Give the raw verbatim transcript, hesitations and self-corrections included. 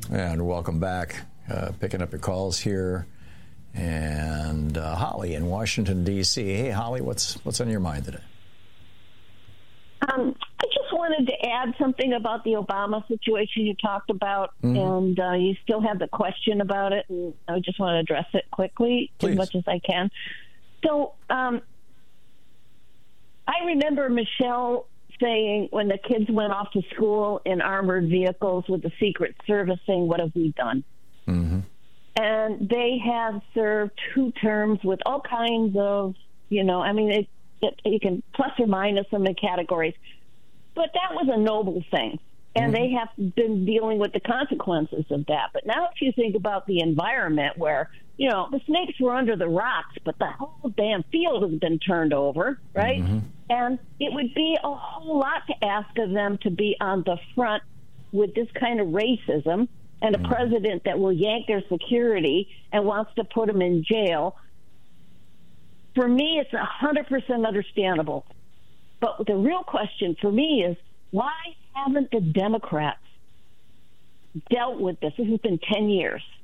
And welcome back. Uh, picking up your calls here. And uh, Holly in Washington, D C Hey, Holly, what's what's on your mind today? Um, I just wanted to add something about the Obama situation you talked about, mm-hmm. and uh, you still have the question about it, and I just want to address it quickly, Please. as much as I can. So um, I remember Michelle saying when the kids went off to school in armored vehicles with the Secret Service saying, what have we done? Mm-hmm. And they have served two terms with all kinds of, you know, I mean, it, it, you can plus or minus them in categories. But that was a noble thing. And mm-hmm. they have been dealing with the consequences of that. But now if you think about the environment where, you know, the snakes were under the rocks, but the whole damn field has been turned over, right? Mm-hmm. And it would be a whole lot to ask of them to be on the front with this kind of racism and a mm-hmm. president that will yank their security and wants to put them in jail. For me, it's one hundred percent understandable. But the real question for me is, why haven't the Democrats dealt with this? This has been ten years.